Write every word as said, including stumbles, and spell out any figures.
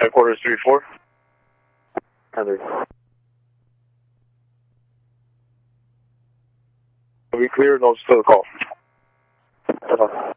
Headquarters three four. Heather. Are we clear? No, still a call.